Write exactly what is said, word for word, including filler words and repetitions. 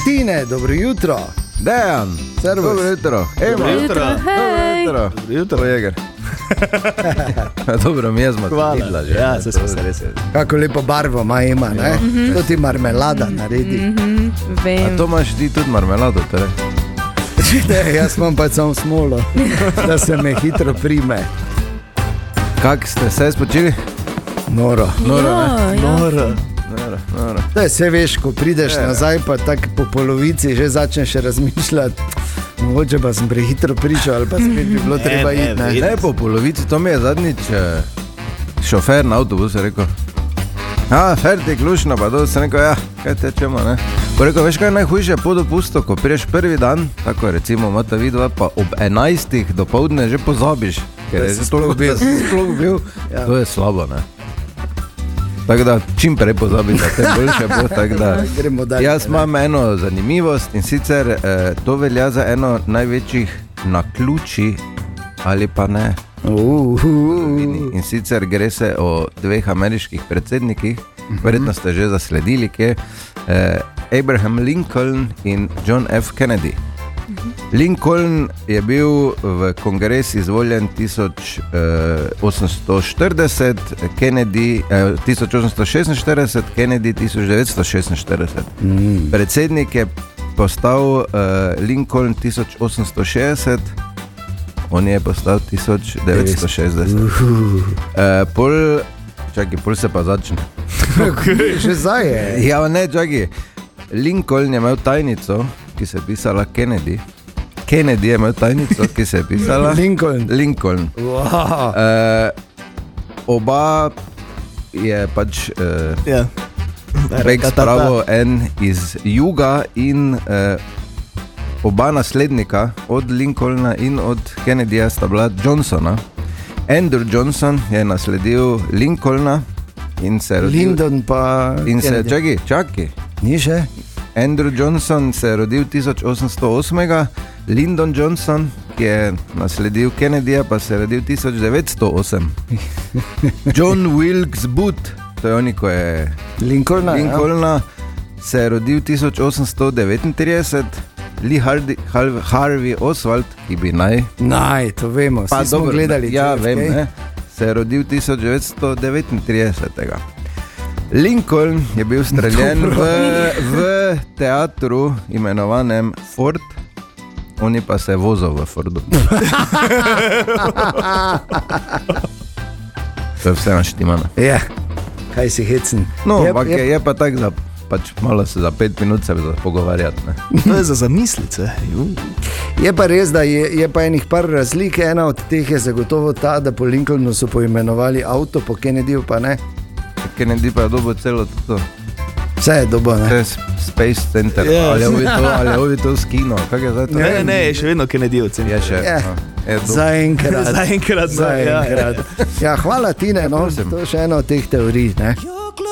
Tine, dobro jutro. Dejan, servus. Dobro jutro. Ema, Dobro jutro. Dobro jutro. Dobro jutro. Jeger. Dobro, mi smo Hvala. že. Ja, se smo se res. Kako lepo barvo ima, ima, ne? Mm-hmm. To ti marmelada naredi. Mm-hmm. A to imaš ti tudi marmelado, torej? Ne, jaz imam pa samo smolo, da se me hitro prime. Kak ste se spočili? Noro. Noro, ja, ne? ja. Noro. Noro, noro. To je vse veš, ko prideš Je, nazaj, pa tako po polovici že začneš razmišljati. Mogoče pa sem prehitro pričal, ali pa spet bi bilo Ne, treba ne, iti, ne? Ne, po polovici, to mi je zadnjič eh, šofer na avtobusu rekel. Ja, fertik, lušno, pa to sem rekel, ja, kaj tečemo, ne? Ko rekel, veš kaj je najhujše po dopustu, ko priješ prvi dan, tako recimo imata vidva, pa ob enajstih dopoldne že pozabiš, ker je že sploh bil, sploh bil. Ja. To je slabo, ne? Tako da čim prej pozabite, te boljše bo, tako da. Gremo dalje. Jaz imam eno zanimivost in sicer eh, to velja za eno največjih naključij ali pa ne. Uh, uh, uh. In sicer gre se o dveh ameriških predsednikih, verjetno ste že zasledili, ki je eh, Abraham Lincoln in John F. Kennedy. Lincoln je bil v kongres izvoljen tisoč osemsto štirideset, Kennedy eh, tisoč osemsto šestinštirideset, Kennedy tisoč devetsto šestinštirideset. Mm. Predsednik je postal eh, Lincoln tisoč osemsto šestdeset, on je postal tisoč devetsto šestdeset. Uh. Eh, pol, čakaj, pol se pa začne. Že zdaj je. Ja, ne, čakaj. Lincoln je imel tajnico, ki se je pisala Kennedy. Kennedy je imel tajnico, ki se je pisala Lincoln. Lincoln. Wow. Eh, oba je pač eh, Ja. bek spravo en iz juga in eh, oba naslednika od Lincolna in od Kennedyja sta bila Johnsona. Andrew Johnson je nasledil Lincolna in se je rodil... Lyndon pa In se, Kennedy. čakaj, čakaj. Ni še? Andrew Johnson se je rodil tisoč osemsto osem, Lyndon Johnson, ki je nasledil Kennedyja, pa se je rodil tisoč devetsto osem. John Wilkes Booth, to je oni, ko je Lincolna, Lincolna, se je rodil tisoč osemsto devetintrideset. Lee Hardy, Har- Harvey Oswald, ki bi naj... ja. Naj, to vemo, vsi smo dobro, gledali. Ja, J F K. vem, ne. Se je rodil tisoč devetsto devetintrideset. Lincoln je bil streljen v, v teatru imenovanem Ford, oni pa se je vozil v Fordu. To je vse naštimano. Ja, kaj si hecen. No, Je- ampak je, je- je pa tako za, pač malo se za pet minut se za pogovarjati. Ne. To je za zamislice. Ju. Je pa res, da je, je pa enih par razlik. Ena od teh je zagotovo ta, da po Lincolnu so poimenovali avto, po Kennedyju pa ne. Kennedy pa je dobil celo to. Vse je dobo, To ne. je Space Center, Ja. ali je ovi to, ali je ovi to skino, kak je zdaj to? Ne, ne, je še vedno Kennedyjevci. Je še, Ja. no, je to. Zaenkrat. Zaenkrat, ja, ja. Zaenkrat. Ja, hvala Tine, no, prosim. to je še ena od teh teorij, ne.